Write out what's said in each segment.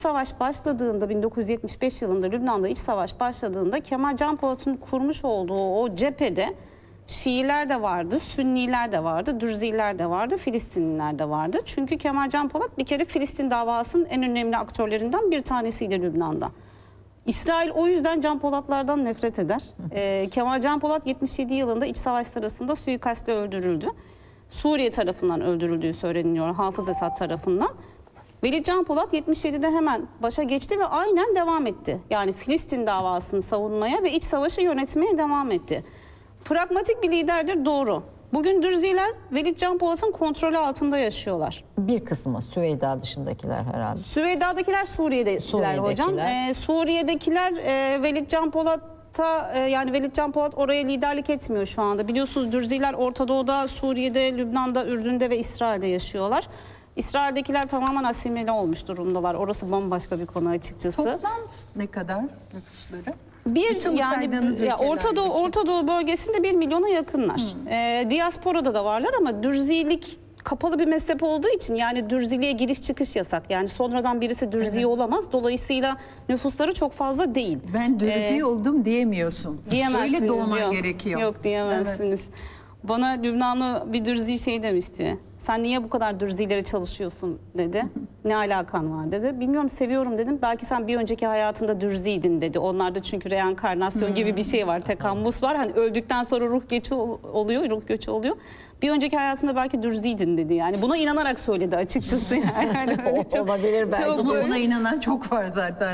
Savaş başladığında 1975 yılında Lübnan'da iç savaş başladığında Kemal Can Polat'ın kurmuş olduğu o cephede Şiiler de vardı, Sünniler de vardı, Dürziler de vardı, Filistinliler de vardı. Çünkü Kemal Can Polat bir kere Filistin davasının en önemli aktörlerinden bir tanesiydi Lübnan'da. İsrail o yüzden Can Polatlardan nefret eder. Kemal Can Polat 77 yılında iç savaş sırasında suikastle öldürüldü. Suriye tarafından öldürüldüğü söyleniyor, Hafız Esad tarafından. Velid Can Polat 77'de hemen başa geçti ve aynen devam etti. Yani Filistin davasını savunmaya ve iç savaşı yönetmeye devam etti. Pragmatik bir liderdir, doğru. Bugün Dürziler Velid Can Polat'ın kontrolü altında yaşıyorlar. Bir kısmı Süveyda dışındakiler herhalde. Süveyda'dakiler Suriye'dekiler hocam. Suriye'dekiler Velid Can Polat'a yani Velid Can Polat oraya liderlik etmiyor şu anda. Biliyorsunuz Dürziler Orta Doğu'da, Suriye'de, Lübnan'da, Ürdün'de ve İsrail'de yaşıyorlar. İsrail'dekiler tamamen asimile olmuş durumdalar. Orası bambaşka bir konu açıkçası. Toplam ne kadar nüfusları? Orta Doğu bölgesinde 1 milyona yakınlar. Diasporada da varlar ama Dürzilik kapalı bir mezhep olduğu için, yani Dürziliğe giriş çıkış yasak. Yani sonradan birisi Dürzi olamaz. Dolayısıyla nüfusları çok fazla değil. Ben Dürzi oldum diyemiyorsun. Diyemezsiniz. Öyle doğman gerekiyor. Yok diyemezsiniz. Evet. Bana Lübnanlı bir Dürzi şey demişti. Sen niye bu kadar Dürzileri çalışıyorsun dedi. Ne alakan var dedi. Bilmiyorum, seviyorum dedim. Belki sen bir önceki hayatında Dürziydin dedi. Onlarda çünkü reenkarnasyon gibi bir şey var. Tekammus var. Hani öldükten sonra ruh göçü oluyor. Bir önceki hayatında belki Dürziydin dedi. Yani buna inanarak söyledi açıkçası. Yani olabilir belki. Ama ona inanan çok var zaten.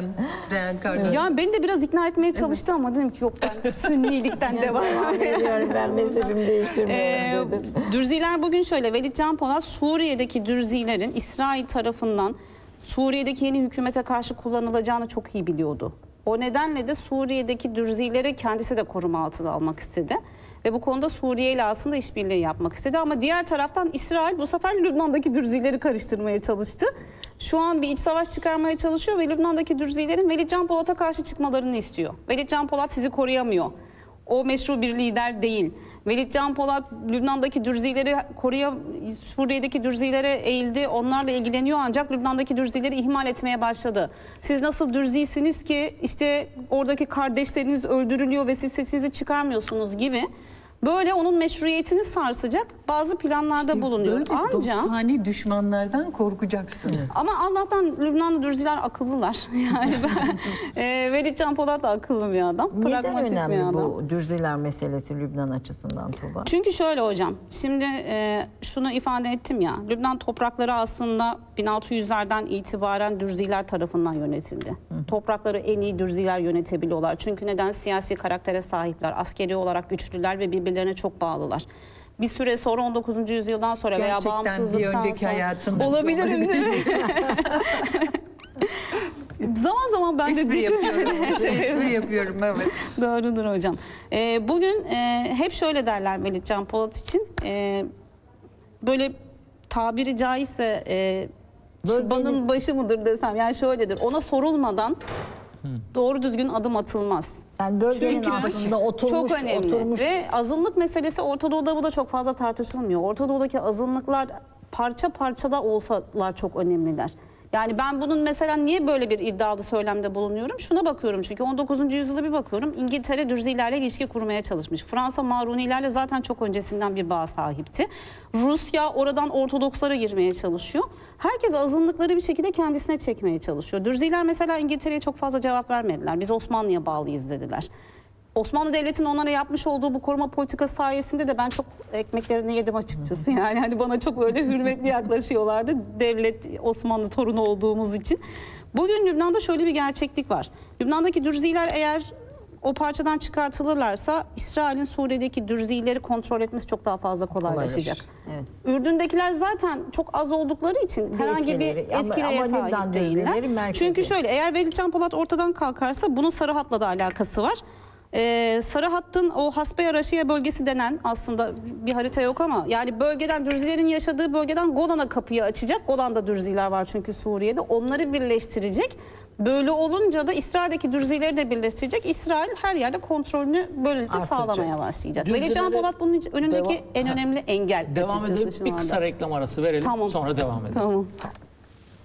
Yani beni de biraz ikna etmeye çalıştı ama dedim ki yok, ben Sünnilikten devam ediyorum. Ben mezhebimi değiştirmiyorum dedim. Dürziler bugün şöyle, Velid Can Polat Suriye'deki Dürzilerin İsrail tarafından Suriye'deki yeni hükümete karşı kullanılacağını çok iyi biliyordu. O nedenle de Suriye'deki Dürzileri kendisi de koruma altına almak istedi. Ve bu konuda Suriye ile aslında işbirliği yapmak istedi. Ama diğer taraftan İsrail bu sefer Lübnan'daki Dürzileri karıştırmaya çalıştı. Şu an bir iç savaş çıkarmaya çalışıyor ve Lübnan'daki Dürzilerin Velid Can Polat'a karşı çıkmalarını istiyor. Velid Can Polat sizi koruyamıyor. O meşru bir lider değil. Velid Can Polat Lübnan'daki Dürzileri Suriye'deki Dürzilere eğildi. Onlarla ilgileniyor ancak Lübnan'daki Dürzileri ihmal etmeye başladı. Siz nasıl Dürzisiniz ki işte oradaki kardeşleriniz öldürülüyor ve siz sesinizi çıkarmıyorsunuz gibi. Böyle onun meşruiyetini sarsacak bazı planlarda bulunuyor. Böyle dostane düşmanlardan korkacaksın. Ama Allah'tan Lübnanlı Dürziler akıllılar. Yani Velid Can Polat da akıllı bir adam. Neden önemli bu Dürziler meselesi Lübnan açısından Tuğba? Çünkü şöyle hocam, şimdi şunu ifade ettim ya, Lübnan toprakları aslında 1600'lerden itibaren Dürziler tarafından yönetildi. Toprakları en iyi Dürziler yönetebiliyorlar. Çünkü neden? Siyasi karaktere sahipler, askeri olarak güçlüler ve birbirlerine çok bağlılar. Bir süre sonra 19. yüzyıldan sonra gerçekten veya bağımsızlıktan bir önceki sonra olabilirim değil mi? Zaman zaman ben de espri yapıyorum evet. Doğrudur hocam. Bugün hep şöyle derler Velid Can Polat için. Böyle tabiri caizse çıbanın başı mıdır desem, yani şöyledir. Ona sorulmadan doğru düzgün adım atılmaz. Yani bölgenin aslında oturmuş, çok önemli. Oturmuş. Ve azınlık meselesi Orta Doğu'da bu da çok fazla tartışılmıyor. Orta Doğu'daki azınlıklar parça parça da olsalar çok önemliler. Yani ben bunun mesela niye böyle bir iddialı söylemde bulunuyorum? Şuna bakıyorum, çünkü 19. yüzyılda bir bakıyorum, İngiltere Dürzilerle ilişki kurmaya çalışmış. Fransa Marunilerle zaten çok öncesinden bir bağ sahipti. Rusya oradan Ortodokslara girmeye çalışıyor. Herkes azınlıkları bir şekilde kendisine çekmeye çalışıyor. Dürziler mesela İngiltere'ye çok fazla cevap vermediler. Biz Osmanlı'ya bağlıyız dediler. Osmanlı Devleti'nin onlara yapmış olduğu bu koruma politikası sayesinde de ben çok ekmeklerini yedim açıkçası. Yani hani bana çok böyle hürmetli yaklaşıyorlardı. Devlet, Osmanlı torunu olduğumuz için. Bugün Lübnan'da şöyle bir gerçeklik var. Lübnan'daki Dürziler eğer o parçadan çıkartılırlarsa İsrail'in Suriye'deki Dürzileri kontrol etmesi çok daha fazla kolaylaşacak. Evet. Ürdün'dekiler zaten çok az oldukları için herhangi bir etkileye sahip değiller. Çünkü şöyle, eğer Velid Can Polat ortadan kalkarsa bunun Sarı Hat'la da alakası var. Sarı Hatt'ın o Hasbeya Raşiye bölgesi denen, aslında bir harita yok ama yani bölgeden, Dürzilerin yaşadığı bölgeden Golan'a kapıyı açacak. Golan'da Dürziler var çünkü Suriye'de. Onları birleştirecek. Böyle olunca da İsrail'deki Dürzileri de birleştirecek. İsrail her yerde kontrolünü böylelikle sağlamaya başlayacak. Velid Can Polat bunun önündeki en önemli engel. Devam edelim. Bir kısa reklam arası verelim. Tamam. Sonra devam edelim. Tamam.